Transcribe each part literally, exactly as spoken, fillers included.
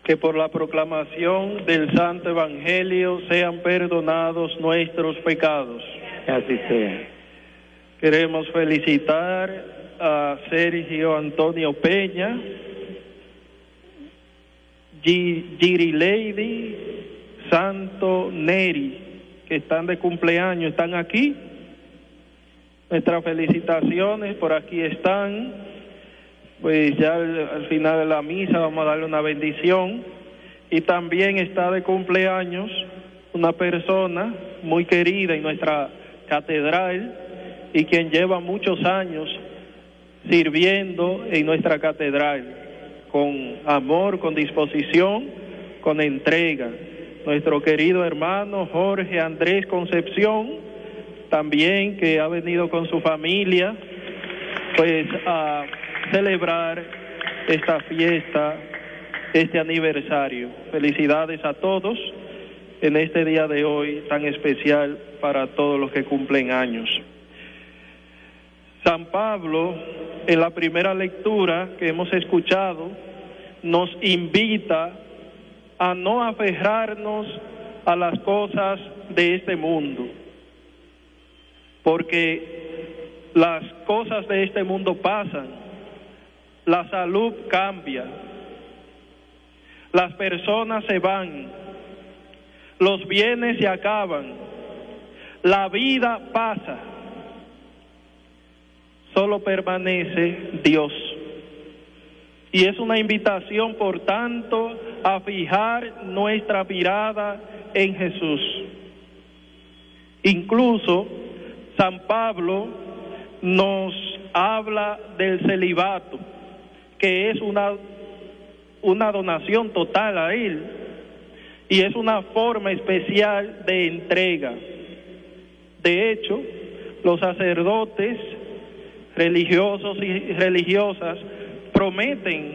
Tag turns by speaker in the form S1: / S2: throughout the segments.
S1: que por la proclamación del Santo Evangelio sean perdonados nuestros pecados.
S2: Que así sea.
S1: Queremos felicitar a Sergio Antonio Peña, Giri Lady, Santo Neri, que están de cumpleaños, están aquí. Nuestras felicitaciones, por aquí están. Pues ya al, al final de la misa vamos a darle una bendición. Y también está de cumpleaños una persona muy querida en nuestra catedral y quien lleva muchos años sirviendo en nuestra catedral con amor, con disposición, con entrega. Nuestro querido hermano Jorge Andrés Concepción, también, que ha venido con su familia pues a celebrar esta fiesta, este aniversario. Felicidades a todos en este día de hoy tan especial para todos los que cumplen años. San Pablo, en la primera lectura que hemos escuchado, nos invita a no aferrarnos a las cosas de este mundo, porque las cosas de este mundo pasan. La salud cambia, las personas se van, los bienes se acaban, la vida pasa, solo permanece Dios. Y es una invitación, por tanto, a fijar nuestra mirada en Jesús. Incluso San Pablo nos habla del celibato, que es una, una donación total a Él, y es una forma especial de entrega. De hecho, los sacerdotes religiosos y religiosas prometen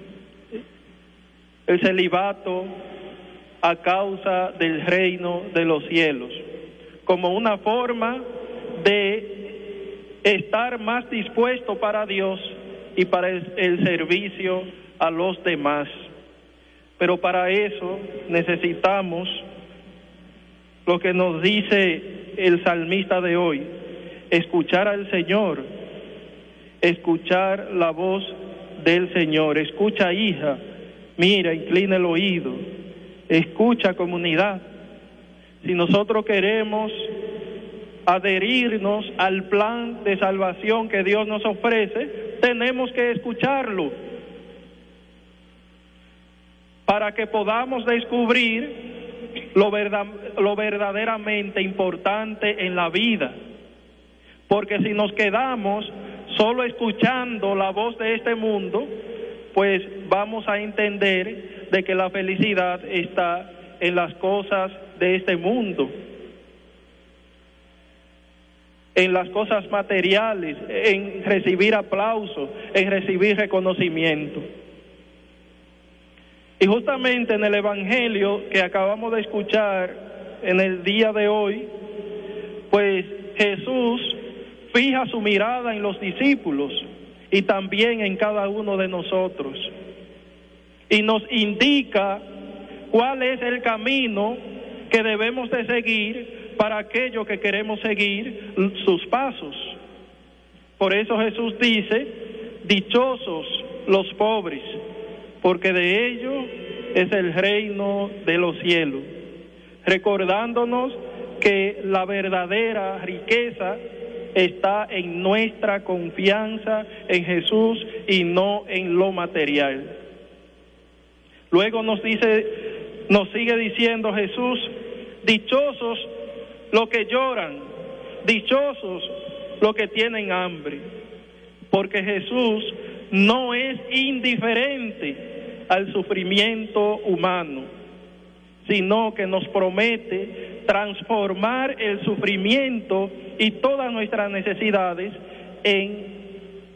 S1: el celibato a causa del reino de los cielos, como una forma de estar más dispuesto para Dios y para el, el servicio a los demás. Pero para eso necesitamos lo que nos dice el salmista de hoy: escuchar al Señor, escuchar la voz del Señor. Escucha, hija, mira, inclina el oído, escucha, comunidad. Si nosotros queremos adherirnos al plan de salvación que Dios nos ofrece, tenemos que escucharlo para que podamos descubrir lo, verdad, lo verdaderamente importante en la vida. Porque si nos quedamos solo escuchando la voz de este mundo, pues vamos a entender de que la felicidad está en las cosas de este mundo, en las cosas materiales, en recibir aplausos, en recibir reconocimiento. Y justamente en el Evangelio que acabamos de escuchar en el día de hoy, pues Jesús fija su mirada en los discípulos y también en cada uno de nosotros, y nos indica cuál es el camino que debemos de seguir para aquello que queremos seguir sus pasos. Por eso Jesús dice: dichosos los pobres, porque de ellos es el reino de los cielos, recordándonos que la verdadera riqueza está en nuestra confianza en Jesús y no en lo material. Luego nos dice, nos sigue diciendo Jesús: dichosos los que lloran, dichosos los que tienen hambre, porque Jesús no es indiferente al sufrimiento humano, sino que nos promete transformar el sufrimiento y todas nuestras necesidades en